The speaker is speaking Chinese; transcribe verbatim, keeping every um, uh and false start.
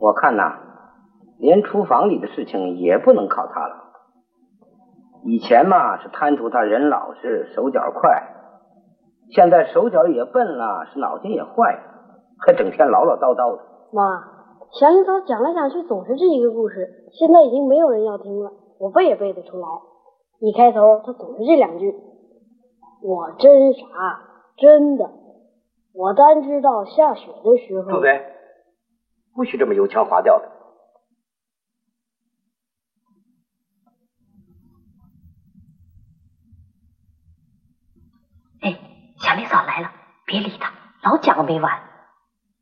我看呐，连厨房里的事情也不能靠他了。以前嘛是贪图他人老实手脚快，现在手脚也笨了，是脑筋也坏了，还整天唠唠叨叨的。 妈，祥林嫂讲来讲去总是这一个故事，现在已经没有人要听了，我背也背得出来。一开头他总是这两句：我真傻，真的，我单知道下雪的时候。 杜嘴，不许这么油腔滑调的。 哎，祥林嫂来了，别理她，老讲个没完。